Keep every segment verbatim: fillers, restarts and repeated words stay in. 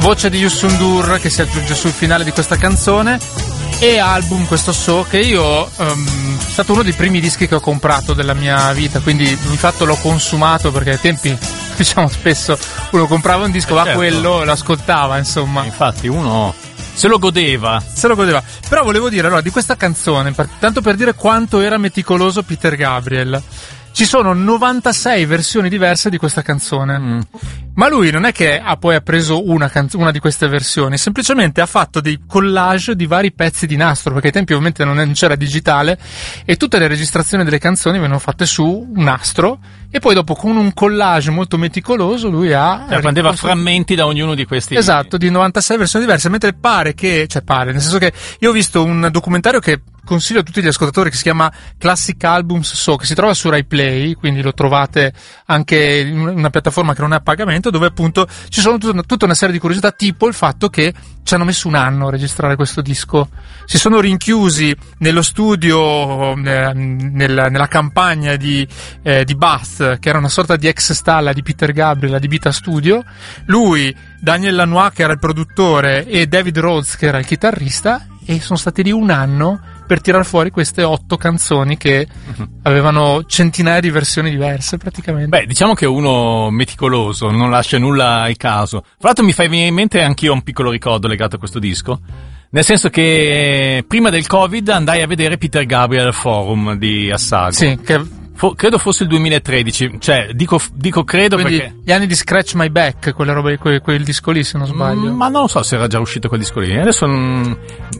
voce di Youssou N'Dour che si aggiunge sul finale di questa canzone, e album questo So, che io um, è stato uno dei primi dischi che ho comprato della mia vita, quindi di fatto l'ho consumato, perché ai tempi, diciamo, spesso uno comprava un disco, ma certo, quello l'ascoltava, insomma. Infatti uno se lo godeva. Se lo godeva. Però volevo dire, allora, di questa canzone, tanto per dire quanto era meticoloso Peter Gabriel. Ci sono novantasei versioni diverse di questa canzone. Mm. Ma lui non è che ha poi ha preso una, canz- una di queste versioni, semplicemente ha fatto dei collage di vari pezzi di nastro, perché ai tempi ovviamente non c'era digitale, e tutte le registrazioni delle canzoni venivano fatte su un nastro, e poi dopo con un collage molto meticoloso lui ha... Cioè, prendeva frammenti da ognuno di questi... Esatto, di novantasei versioni diverse, mentre pare che... Cioè pare, nel senso che io ho visto un documentario che consiglio a tutti gli ascoltatori, che si chiama Classic Albums So, che si trova su Rai Play, quindi lo trovate anche in una piattaforma che non è a pagamento, dove appunto ci sono tutta, tutta una serie di curiosità, tipo il fatto che ci hanno messo un anno a registrare questo disco, si sono rinchiusi nello studio, eh, nella, nella campagna di, eh, di Bath, che era una sorta di ex stalla di Peter Gabriel, di Bita Studio, lui, Daniel Lanois che era il produttore e David Rhodes che era il chitarrista, e sono stati lì un anno per tirar fuori queste otto canzoni che uh-huh. avevano centinaia di versioni diverse praticamente. Beh, diciamo che uno meticoloso, non lascia nulla al caso. Tra l'altro mi fai venire in mente anch'io un piccolo ricordo legato a questo disco, nel senso che prima del Covid andai a vedere Peter Gabriel al Forum di Assago. Sì, che... Fo- credo fosse il duemilatredici, cioè dico, dico credo. Quindi perché gli anni di Scratch My Back, quelle robe, quel, quel disco lì, se non sbaglio. Mm, ma non so se era già uscito quel disco lì. Adesso mm,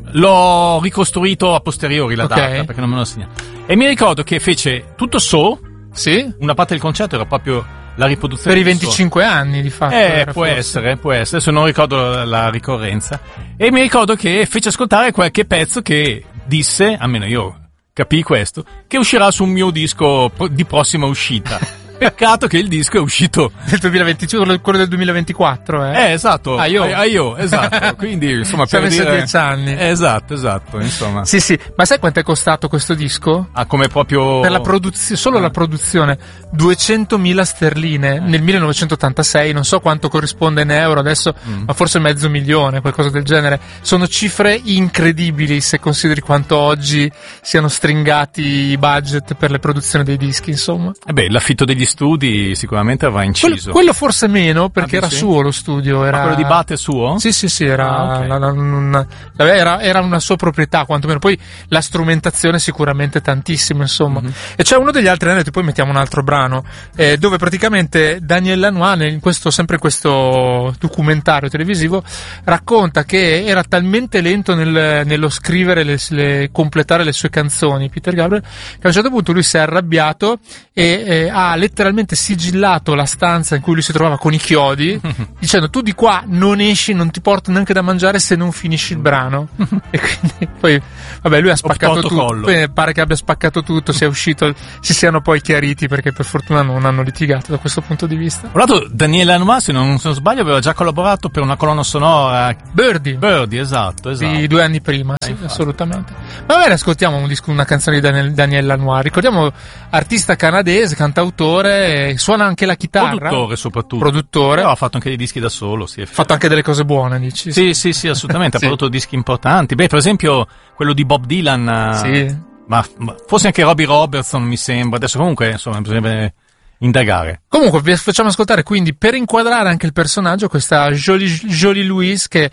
l'ho ricostruito a posteriori la okay. data, perché non me lo segna. E mi ricordo che fece tutto So. Sì. Una parte del concerto era proprio la riproduzione per i venticinque anni di fatto. Eh, può forse. essere, può essere. Adesso non ricordo la, la ricorrenza. E mi ricordo che fece ascoltare qualche pezzo che disse, almeno io capii questo, che uscirà su un mio disco di prossima uscita. Peccato che il disco è uscito nel duemilaventicinque, quello del duemilaventiquattro, eh? Eh, esatto. Ah, io. Ah, io, esatto. Quindi, insomma, per dire... dieci anni. Esatto, esatto, insomma. Sì, sì. Ma sai quanto è costato questo disco? Ah, come proprio... Per la produzione, solo ah. la produzione, duecentomila sterline eh. nel millenovecentottantasei, non so quanto corrisponde in euro adesso, mm. ma forse mezzo milione, qualcosa del genere. Sono cifre incredibili se consideri quanto oggi siano stringati i budget per le produzioni dei dischi, insomma. Eh beh, l'affitto degli studi sicuramente avrà inciso. Quello, quello forse meno, perché ah, era sì? suo lo studio. Era... Ma quello di Bath è suo? Sì, sì, sì, era, ah, okay. la, la, una, era, era una sua proprietà, quantomeno. Poi la strumentazione sicuramente tantissimo, insomma. Mm-hmm. E c'è uno degli altri aneddoti, poi mettiamo un altro brano, eh, dove praticamente Daniel Lanois, in questo, sempre in questo documentario televisivo, racconta che era talmente lento nel, nello scrivere, le, le, completare le sue canzoni, Peter Gabriel, che a un certo punto lui si è arrabbiato e eh, ha letteralmente sigillato la stanza in cui lui si trovava con i chiodi, dicendo: tu di qua non esci, non ti porto neanche da mangiare se non finisci il brano. E quindi poi vabbè, lui ha spaccato tutto, poi pare che abbia spaccato tutto, sia uscito, si siano poi chiariti, perché per fortuna non hanno litigato da questo punto di vista. Tra l'altro Daniel Lanois, se non, se non sbaglio, aveva già collaborato per una colonna sonora Birdie Birdie, esatto, esatto. Di due anni prima, eh, sì, infatti. Assolutamente. Ma bene, ascoltiamo un disco, una canzone di Daniel, Daniel Lanois. Ricordiamo, artista canadese, cantautore, suona anche la chitarra. Produttore soprattutto. Produttore. Però ha fatto anche dei dischi da solo, sì. Ha fatto anche delle cose buone, dici? Sì, sì, sì, assolutamente. sì. Ha prodotto dischi importanti. Beh, per esempio, quello di Bob Dylan. Sì. Ma, ma forse anche Robbie Robertson, mi sembra. Adesso comunque, insomma, bisogna indagare. Comunque vi facciamo ascoltare, quindi, per inquadrare anche il personaggio, questa Jolie, Jolie Louise, che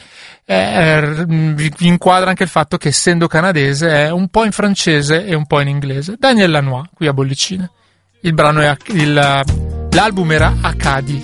eh, vi inquadra anche il fatto che, essendo canadese, è un po' in francese e un po' in inglese. Daniel Lanois, qui a Bollicine. Il brano è il, l'album era Acadie.